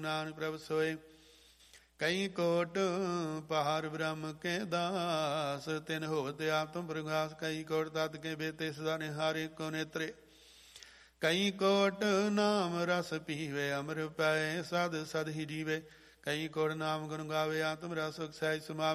नानक प्रभ सोए। कई कोट पहाड़ ब्रह्म के दास, तिन होत आप तुम प्रगास। कई कोट तत् के बेते सदा निहारे को नेत्रे। कई कोट नाम रस पीवे, अमर पाए सद सद ही जीवे। कई कोट नाम गुण गावे, आत्म रस सुख सहज समावे।